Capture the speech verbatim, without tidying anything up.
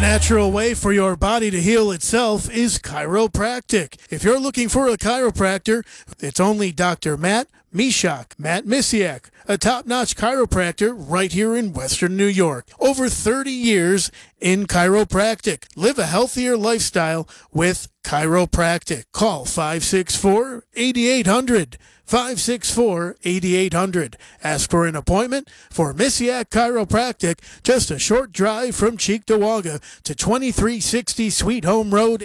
natural way for your body to heal itself is chiropractic. If you're looking for a chiropractor, it's only Doctor Matt Mishak, Matt Misiak, a top-notch chiropractor right here in Western New York. Over thirty years in chiropractic. Live a healthier lifestyle with chiropractic. Call five six four, eight eight hundred. five six four, eight eight hundred. Ask for an appointment for Misiak Chiropractic, just a short drive from Cheektowaga to twenty-three sixty Sweet Home Road